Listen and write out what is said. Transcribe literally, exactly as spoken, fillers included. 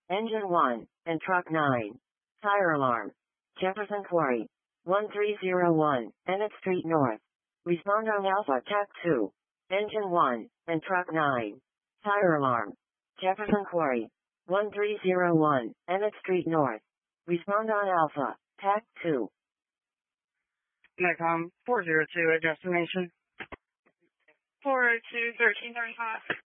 Engine one, and Truck nine. Tire alarm. Jefferson Quarry. one three zero one, Emmett Street North. Respond on Alpha T A C two. Engine one, and Truck nine. Tire alarm. Jefferson Quarry. one three zero one, Emmett Street North. Respond on Alpha T A C two. Nikon four zero two at destination. four oh two, thirteen thirty-five.